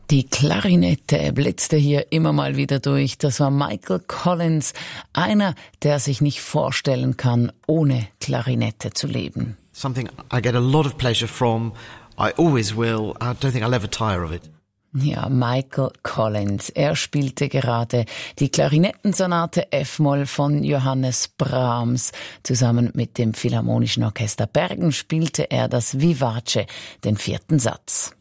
Die Klarinette blitzte hier immer mal wieder durch. Das war Michael Collins, einer, der sich nicht vorstellen kann, ohne Klarinette zu leben. Something I get a lot of pleasure from. I always will. I don't think I'll ever tire of it. Ja, Michael Collins. Er spielte gerade die Klarinettensonate F-Moll von Johannes Brahms. Zusammen mit dem Philharmonischen Orchester Bergen spielte er das Vivace, den 4. Satz.